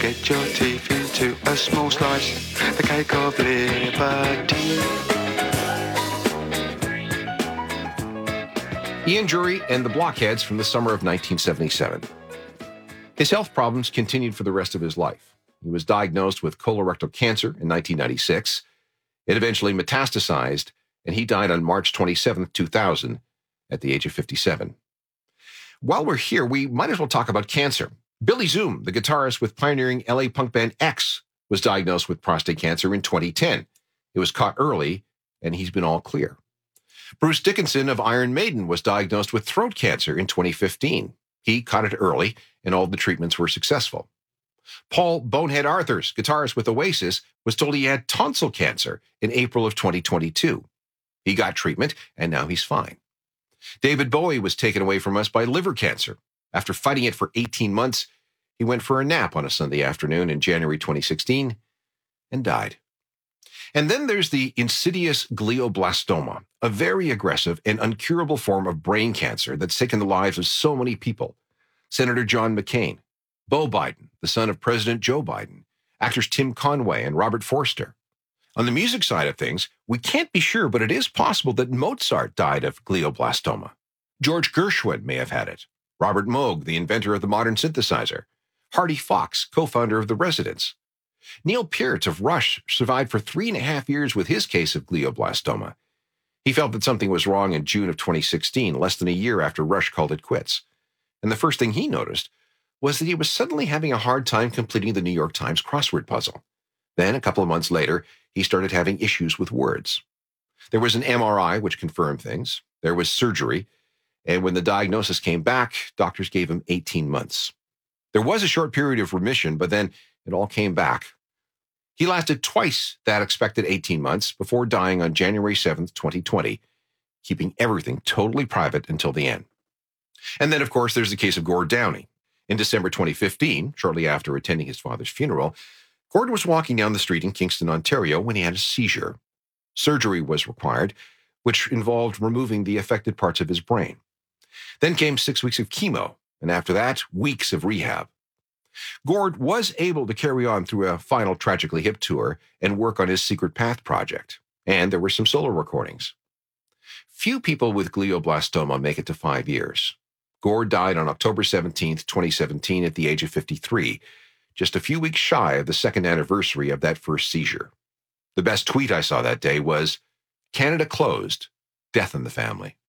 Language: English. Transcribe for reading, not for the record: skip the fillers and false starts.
Get your teeth into a small slice, the cake of liberty. Ian Dury and the Blockheads from the summer of 1977. His health problems continued for the rest of his life. He was diagnosed with colorectal cancer in 1996. It eventually metastasized, and he died on March 27, 2000, at the age of 57. While we're here, we might as well talk about cancer. Billy Zoom, the guitarist with pioneering LA punk band X, was diagnosed with prostate cancer in 2010. It was caught early, and he's been all clear. Bruce Dickinson of Iron Maiden was diagnosed with throat cancer in 2015. He caught it early, and all the treatments were successful. Paul Bonehead Arthurs, guitarist with Oasis, was told he had tonsil cancer in April of 2022. He got treatment, and now he's fine. David Bowie was taken away from us by liver cancer. After fighting it for 18 months, he went for a nap on a Sunday afternoon in January 2016 and died. And then there's the insidious glioblastoma, a very aggressive and incurable form of brain cancer that's taken the lives of so many people. Senator John McCain, Beau Biden, the son of President Joe Biden, actors Tim Conway and Robert Forster. On the music side of things, we can't be sure, but it is possible that Mozart died of glioblastoma. George Gershwin may have had it. Robert Moog, the inventor of the modern synthesizer. Hardy Fox, co-founder of The Residents. Neil Peart of Rush survived for 3.5 years with his case of glioblastoma. He felt that something was wrong in June of 2016, less than a year after Rush called it quits. And the first thing he noticed was that he was suddenly having a hard time completing the New York Times crossword puzzle. Then, a couple of months later, he started having issues with words. There was an MRI, which confirmed things. There was surgery. And when the diagnosis came back, doctors gave him 18 months. There was a short period of remission, but then it all came back. He lasted twice that expected 18 months before dying on January 7th, 2020, keeping everything totally private until the end. And then, of course, there's the case of Gord Downie. In December 2015, shortly after attending his father's funeral, Gord was walking down the street in Kingston, Ontario, when he had a seizure. Surgery was required, which involved removing the affected parts of his brain. Then came 6 weeks of chemo, and after that, weeks of rehab. Gord was able to carry on through a final Tragically Hip tour and work on his Secret Path project, and there were some solo recordings. Few people with glioblastoma make it to 5 years. Gord died on October 17, 2017, at the age of 53, just a few weeks shy of the second anniversary of that first seizure. The best tweet I saw that day was, "Canada closed, death in the family."